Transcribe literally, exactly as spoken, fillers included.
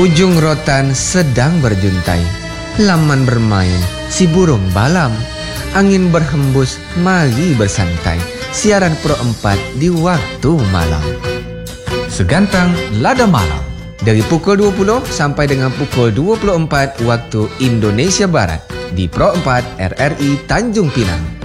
Ujung rotan sedang berjuntai, laman bermain si burung balam. Angin berhembus, mari bersantai. Siaran Pro empat di waktu malam. Segantang Lada Malam. Dari pukul dua puluh sampai dengan pukul dua puluh empat waktu Indonesia Barat di Pro empat R R I Tanjung Pinang.